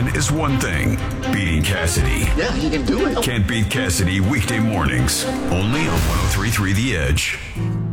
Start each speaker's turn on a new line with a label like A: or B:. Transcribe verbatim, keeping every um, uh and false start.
A: is one thing. Beating Cassidy.
B: Yeah, he can do it.
A: Can't beat Cassidy weekday mornings. Only on one oh three point three The Edge.